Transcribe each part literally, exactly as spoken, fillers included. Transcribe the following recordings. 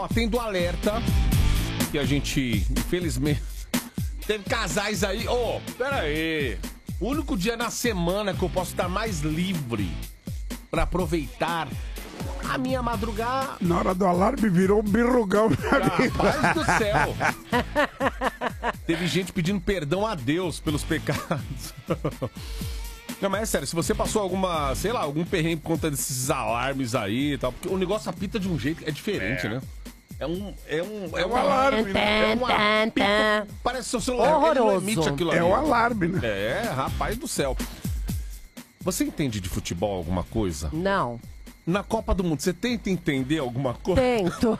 Tendo alerta que a gente, infelizmente, teve casais aí. Ô, oh, pera aí. O único dia na semana que eu posso estar mais livre pra aproveitar a minha madrugada. Na hora do alarme virou um birrugão pra mim. Rapaz do céu. Teve gente pedindo perdão a Deus pelos pecados. Não, mas é sério, se você passou alguma, sei lá, algum perrengue por conta desses alarmes aí e tal, porque o negócio apita de um jeito, é diferente, é. né? É um, é um, é um alarme, né? É um apito, parece seu celular, horroroso. Ele não emite aquilo ali. É o alarme, né? É, rapaz do céu. Você entende de futebol alguma coisa? Não. Na Copa do Mundo, você tenta entender alguma coisa? Tento.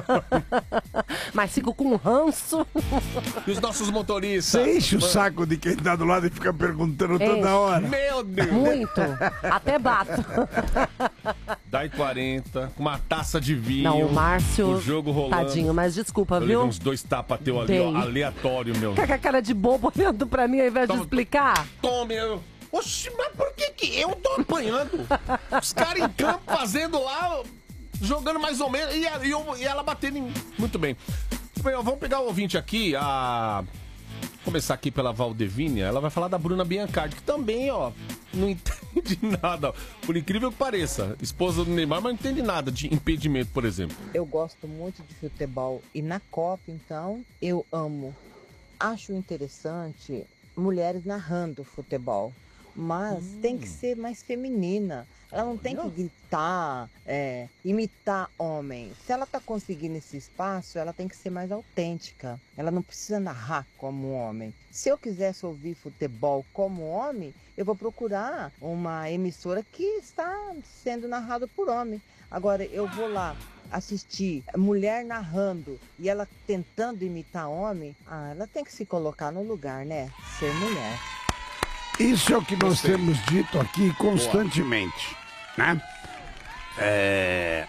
Mas fico com ranço. E os nossos motoristas? Você enche o saco de quem tá do lado e fica perguntando toda Enche. hora. Meu Deus! Muito. Até bato. Dá e quarenta, com uma taça de vinho. Não, o Márcio, o jogo rolando. tadinho, mas desculpa, Eu viu? levei uns dois tapas teu ali, Dei. ó, aleatório, meu. Fica com a cara de bobo olhando pra mim ao invés de Toma, explicar. Tome, eu... Oxi, mas por que que eu tô apanhando? Os caras em campo fazendo lá, jogando mais ou menos, e, a- e eu- e ela batendo em... Muito bem. Bem, ó, vamos pegar o ouvinte aqui, a... Começar aqui pela Valdevínia, ela vai falar da Bruna Biancardi, que também, ó, não entende nada. Ó. Por incrível que pareça, esposa do Neymar, mas não entende nada de impedimento, por exemplo. Eu gosto muito de futebol e na Copa, então, eu amo. Acho interessante mulheres narrando futebol, mas hum. tem que ser mais feminina. Ela não tem que gritar, é, imitar homens. Se ela está conseguindo esse espaço, ela tem que ser mais autêntica. Ela não precisa narrar como um homem. Se eu quisesse ouvir futebol como homem, eu vou procurar uma emissora que está sendo narrada por homem. Agora, eu vou lá assistir mulher narrando e ela tentando imitar homem, ah, ela tem que se colocar no lugar, né? Ser mulher. Isso é o que nós Gostei. temos dito aqui constantemente, Boa. né? É...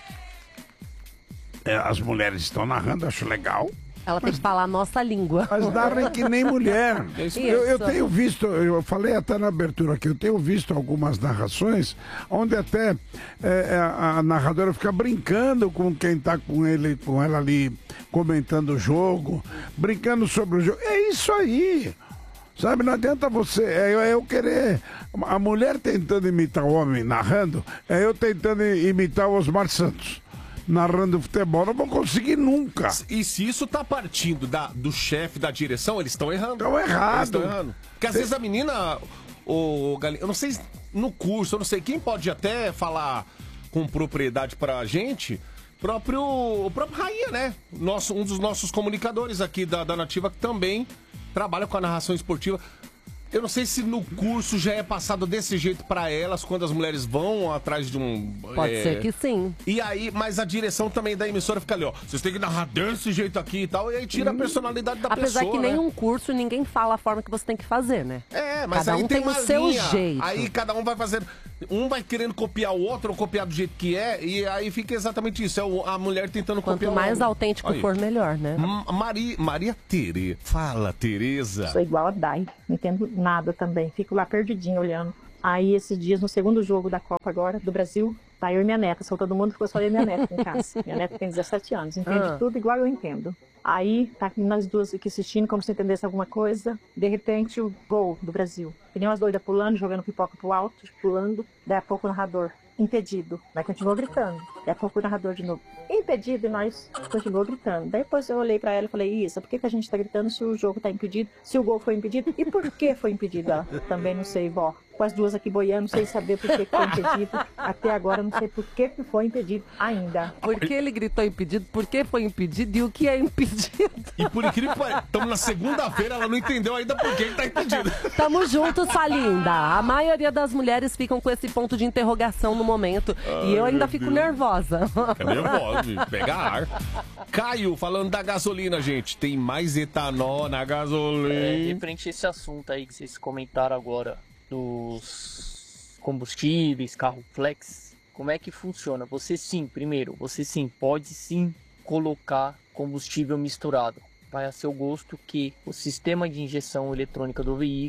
É, as mulheres estão narrando, acho legal. Ela tem que falar a nossa língua. Mas narrem que nem mulher. Isso. Eu, eu tenho visto, eu falei até na abertura aqui, eu tenho visto algumas narrações onde até é, a, a narradora fica brincando com quem está com ele, com ela ali comentando o jogo, brincando sobre o jogo. É isso aí. Sabe, não adianta você, é eu, eu querer, a mulher tentando imitar o homem narrando, é eu tentando imitar o Osmar Santos. Narrando futebol, não vou conseguir nunca. E se isso tá partindo da, do chefe da direção, eles estão errando. Estão errado. Eles estão errando. Porque às Tem... vezes a menina, o, eu não sei, no curso, eu não sei, quem pode até falar com propriedade pra gente, próprio, o próprio Rainha, né? Nosso, um dos nossos comunicadores aqui da, da Nativa, que também trabalha com a narração esportiva. Eu não sei se no curso já é passado desse jeito pra elas, quando as mulheres vão atrás de um... Pode é... ser que sim. E aí, mas a direção também da emissora fica ali, ó. Vocês têm que narrar desse jeito aqui e tal, e aí tira hum. a personalidade da Apesar pessoa, que né? nenhum curso, ninguém fala a forma que você tem que fazer, né? É, mas cada aí um tem, tem uma o seu linha. jeito. Aí cada um vai fazendo... Um vai querendo copiar o outro, ou copiar do jeito que é, e aí fica exatamente isso. É o, a mulher tentando Quanto copiar o mais homem. autêntico Aí. for, melhor, né? M- Maria, Maria Tere. Fala, Tereza. Sou igual a Dai, não entendo nada também. Fico lá perdidinho olhando. Aí esses dias, no segundo jogo da Copa agora, do Brasil, tá eu e minha neta. Só todo mundo ficou só eu e minha neta em casa. Minha neta tem dezessete anos, entende Ah. tudo igual eu entendo. Aí, tá nós duas aqui assistindo, como se entendesse alguma coisa. De repente, o gol do Brasil. Que nem umas doidas pulando, jogando pipoca pro alto, pulando. Daí a pouco o narrador, impedido. Daí continuou gritando. Daí a pouco o narrador de novo, impedido, e nós continuou gritando. Daí depois eu olhei pra ela e falei, Isa, por que, que a gente tá gritando se o jogo tá impedido? Se o gol foi impedido? E por que foi impedido? Ela, também não sei, vó. Com as duas aqui boiando, sem saber por que, que foi impedido. Até agora não sei por que, que foi impedido ainda. Por que ele gritou impedido? Por que foi impedido? E o que é impedido? E por incrível que pareça, estamos na segunda-feira, ela não entendeu ainda por que ele tá impedido. Tamo juntos, sua linda. A maioria das mulheres ficam com esse ponto de interrogação no momento. Ai, e eu ainda meu fico Deus. nervosa. Fica nervosa, pega ar. Caio, falando da gasolina, gente. Tem mais etanol na gasolina. É, referente a esse assunto aí que vocês comentaram agora, dos combustíveis, carro flex, como é que funciona? Você sim, primeiro, você sim, pode sim colocar combustível misturado. Vai a seu gosto que o sistema de injeção eletrônica do veículo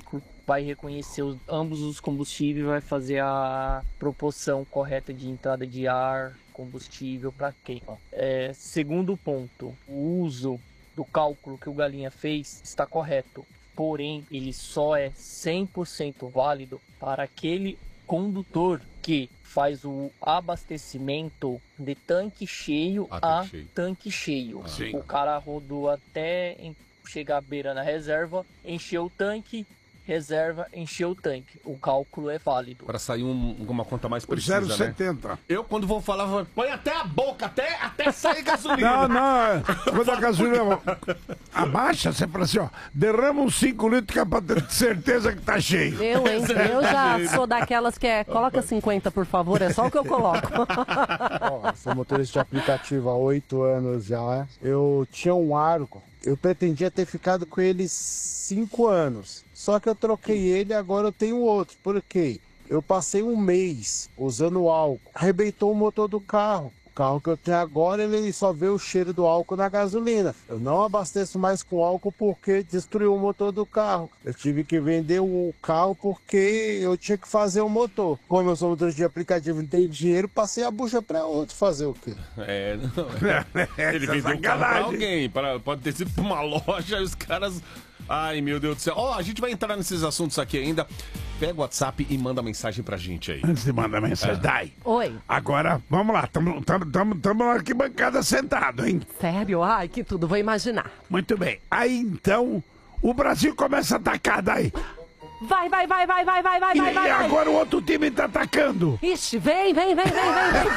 vai reconhecer os, ambos os combustíveis e vai fazer a proporção correta de entrada de ar, combustível para queima. É, segundo ponto, o uso do cálculo que o Galinha fez está correto, porém ele só é cem por cento válido para aquele condutor que faz o abastecimento de tanque cheio Ah, a tanque cheio. tanque cheio. Ah. Sim. O cara rodou até em- chegar à beira na reserva, encheu o tanque, reserva, encheu o tanque. O cálculo é válido. Para sair um- uma conta mais O precisa, zero né? setenta. Eu, quando vou falar, vou... põe até a boca, até, até sair gasolina. Não, não. Quando a gasolina abaixa, você fala assim, ó, derrama uns cinco litros que é pra ter certeza que tá cheio. Eu, hein? Eu já sou daquelas que é, coloca cinquenta, por favor, é só o que eu coloco. Ó, eu sou motorista de aplicativo há oito anos já. Eu tinha um Argo. Eu pretendia ter ficado com ele cinco anos. Só que eu troquei ele e agora eu tenho outro. Por quê? Eu passei um mês usando álcool. Arrebentou o motor do carro. O carro que eu tenho agora, ele só vê o cheiro do álcool na gasolina. Eu não abasteço mais com álcool porque destruiu o motor do carro. Eu tive que vender o carro porque eu tinha que fazer o motor. Como eu sou motorista de aplicativo e não tenho dinheiro, passei a bucha para outro fazer o quê? É, não, é. Ele vendeu o carro pra alguém. Pra, pode ter sido pra uma loja e os caras... Ai, meu Deus do céu. Ó, a gente vai entrar nesses assuntos aqui ainda. Pega o WhatsApp e manda mensagem pra gente aí. Antes de mandar mensagem, Dai. Oi. Agora, vamos lá, estamos na arquibancada sentado, hein? Sério? Ai, que tudo, vou imaginar. Muito bem. Aí, então, o Brasil começa a atacar, Dai. Vai, vai, vai, vai, vai, vai, vai, E vai, vai. agora o outro time tá atacando. Ixi, vem, vem, vem, vem, vem, vem.